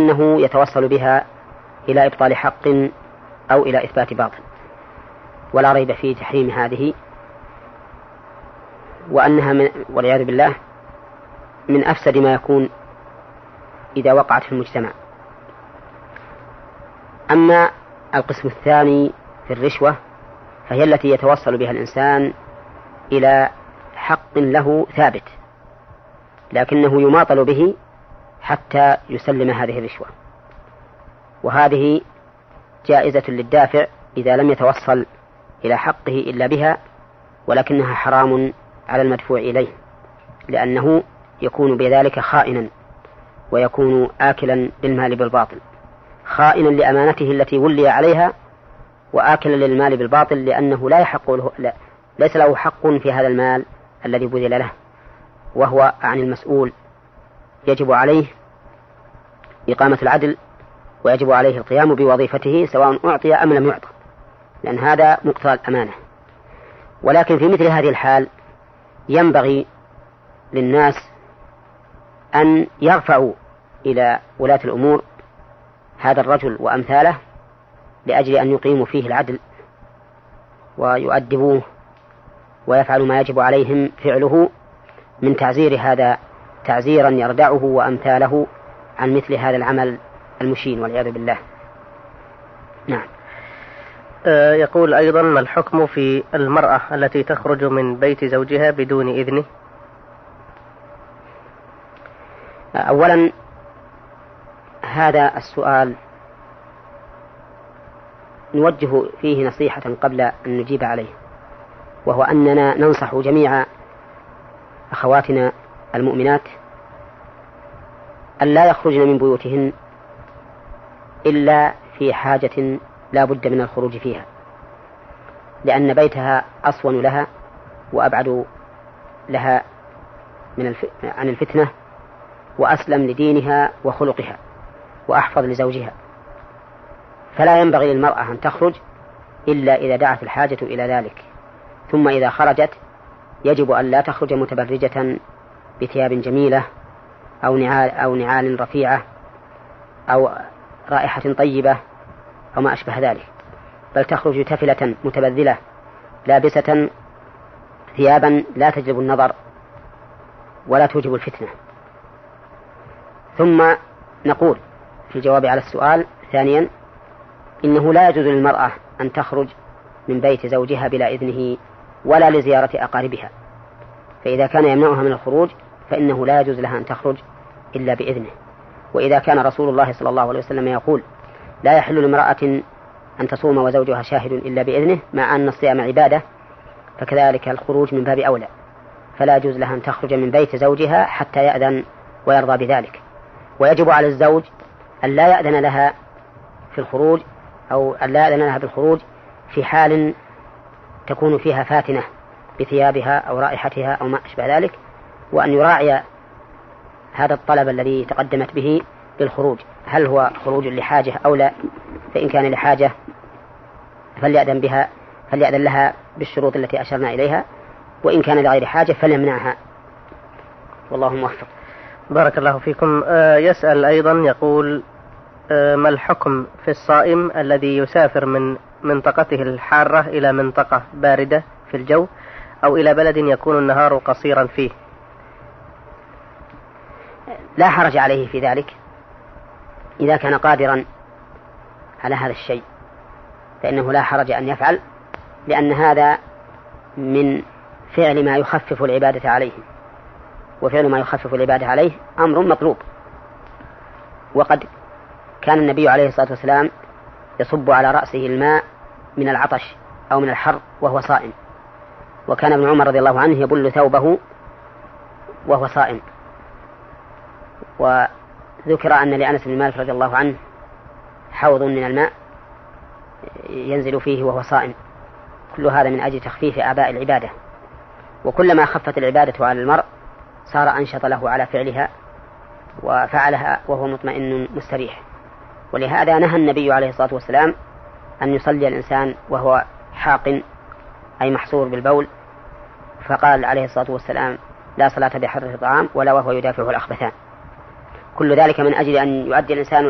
لأنه يتوصل بها إلى إبطال حق أو إلى إثبات باطل، ولا ريب في تحريم هذه، وأنها والعياذ بالله من أفسد ما يكون إذا وقعت في المجتمع. أما القسم الثاني في الرشوة فهي التي يتوصل بها الإنسان إلى حق له ثابت لكنه يماطل به حتى يسلم هذه الرشوة، وهذه جائزة للدافع إذا لم يتوصل إلى حقه إلا بها، ولكنها حرام على المدفوع إليه، لأنه يكون بذلك خائنا ويكون آكلا للمال بالباطل، خائنا لأمانته التي ولي عليها، وآكلا للمال بالباطل لأنه لا يحق له، ليس له حق في هذا المال الذي بذل له، وهو عن المسؤول يجب عليه إقامة العدل، ويجب عليه القيام بوظيفته سواء أعطي أم لم يعطى، لأن هذا مقتضى الأمانة. ولكن في مثل هذه الحال ينبغي للناس أن يرفعوا إلى ولاة الأمور هذا الرجل وأمثاله لأجل أن يقيموا فيه العدل ويؤدبوه ويفعلوا ما يجب عليهم فعله من تعزير هذا تعزيرا يردعه وأمثاله عن مثل هذا العمل المشين والعياذ بالله. نعم. يقول أيضا: ما الحكم في المرأة التي تخرج من بيت زوجها بدون إذنه؟ أولا هذا السؤال نوجه فيه نصيحة قبل أن نجيب عليه، وهو أننا ننصح جميع أخواتنا المؤمنات أن لا يخرجن من بيوتهن إلا في حاجة لا بد من الخروج فيها، لأن بيتها أصون لها وأبعد لها عن الفتنة، وأسلم لدينها وخلقها، وأحفظ لزوجها، فلا ينبغي للمرأة أن تخرج إلا إذا دعت الحاجة إلى ذلك. ثم إذا خرجت يجب أن لا تخرج متبرجة بثياب جميلة أو نعال رفيعة أو رائحة طيبة أو ما أشبه ذلك، بل تخرج تفلة متبذلة لابسة ثيابا لا تجلب النظر ولا توجب الفتنة. ثم نقول في الجواب على السؤال ثانيا: إنه لا يجوز للمرأة أن تخرج من بيت زوجها بلا إذنه ولا لزيارة أقاربها، فإذا كان يمنعها من الخروج فإنه لا يجوز لها أن تخرج إلا بإذنه. وإذا كان رسول الله صلى الله عليه وسلم يقول: لا يحل لامرأة أن تصوم وزوجها شاهد إلا بإذنه، مع أن الصيام عبادة، فكذلك الخروج من باب أولى، فلا يجوز لها أن تخرج من بيت زوجها حتى يأذن ويرضى بذلك. ويجب على الزوج أن لا يأذن لها في الخروج أو أن لا يأذن لها بالخروج في حال تكون فيها فاتنة بثيابها أو رائحتها أو ما أشبه ذلك، وأن يراعي هذا الطلب الذي تقدمت به بالخروج، هل هو خروج لحاجة أو لا، فإن كان لحاجة فليأذن لها بالشروط التي أشرنا إليها، وإن كان لغير حاجة فليمنعها، والله موفق. بارك الله فيكم. يسأل أيضا يقول: ما الحكم في الصائم الذي يسافر من منطقته الحارة إلى منطقة باردة في الجو أو إلى بلد يكون النهار قصيرا فيه؟ لا حرج عليه في ذلك إذا كان قادرا على هذا الشيء، فإنه لا حرج أن يفعل، لأن هذا من فعل ما يخفف العبادة عليه، وفعل ما يخفف العبادة عليه أمر مطلوب. وقد كان النبي عليه الصلاة والسلام يصب على رأسه الماء من العطش أو من الحر وهو صائم، وكان ابن عمر رضي الله عنه يبل ثوبه وهو صائم. وذكر أن لأنس بن مالك رضي الله عنه حوض من الماء ينزل فيه وهو صائم. كل هذا من أجل تخفيف آباء العبادة، وكلما خفت العبادة على المرء صار أنشط له على فعلها وفعلها وهو مطمئن مستريح. ولهذا نهى النبي عليه الصلاة والسلام أن يصلي الإنسان وهو حاق أي محصور بالبول، فقال عليه الصلاة والسلام: لا صلاة بحر الطعام ولا وهو يدافعه الأخبثان. كل ذلك من أجل أن يؤدي الإنسان